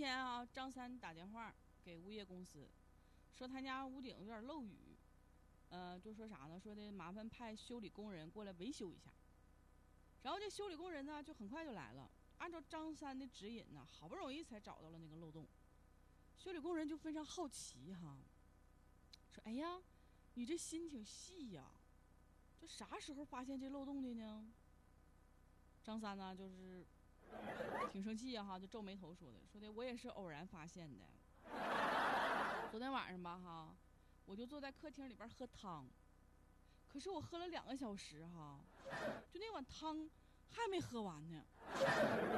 天啊，张三打电话给物业公司，说他家屋顶有点漏雨，就说啥呢？说的麻烦派修理工人过来维修一下。然后这修理工人呢，就很快就来了，按照张三的指引呢，好不容易才找到了那个漏洞。修理工人就非常好奇哈，说：“哎呀，你这心挺细呀，这啥时候发现这漏洞的呢？”张三呢，就是挺生气呀哈，就皱眉头说的我也是偶然发现的。昨天晚上吧哈，我就坐在客厅里边喝汤，可是我喝了2个小时哈，就那碗汤还没喝完呢。